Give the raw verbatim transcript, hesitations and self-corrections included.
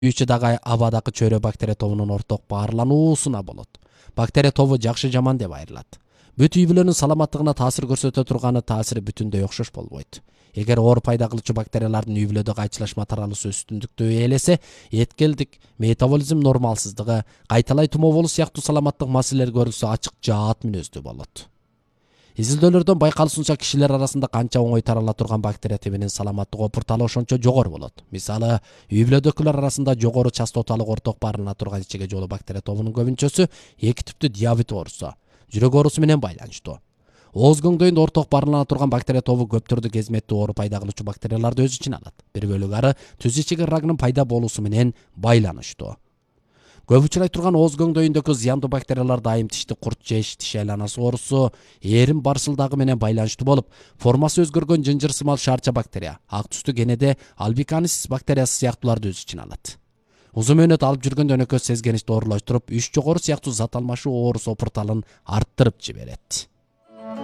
Үчү дагы абадагы чөйрө бактерия тобунун орток баарлануусуна болот. Бактерия тобу жакшы жаман деп айрылат. Бүт үй бүлөнүн саламаттыгына таасир көрсөтө турганы таасири бүтүндөй окшош болбойт. Эгер оор пайда кылуучу бактериялардын үй бүлөдө кайчылашма таралуусу үстүндүктү ээлесе, эткелдик, метаболизм нормалсыздыгы, кайталай тумоо болуу сыяктуу саламаттык маселелер көрүлсө ачык жаат мүнөздүү болот. Изилдөөлөрдөн байкалышынча кишилер арасында канча оңой тарала турган бактерия тибинин саламаттык опурталы ошончо жогору болот. Мисалы, үй бүлөдөгүлөр арасында жогору частоталык орток баарына турган ичеге жолу бактерия тобунун көбүнчөсү эки типтүү диабет оорусу, жүрөк оорусу менен байланыштуу. Ооз көңдөйүндө орток баарлана турган бактерия тобу көп түрдүү кезметтүү оору пайда кылуучу бактерияларды өз ичине алат. Бир бөлүгү ары түз ичеги рагынын пайда болуусу менен байланыштуу. Көп учурай турган ооз көңдөйүндөгү зыяндуу бактериялар дайым тишти курт жеш, тиш айланасы оорусу, эрим барсылдагы менен байланыштуу болуп, формасы өзгөргөн жынжыр сымал шаарча бактерия, ак түстүү кенеде альбиканис бактериясы сыяктууларды өз ичине алат. Узун мөөнөт алып жүргөндө өнөкөс сезгеничти оорлоштуруп, үч жогору сыяктуу зат алмашуу оорусу опурталын арттырып жиберет.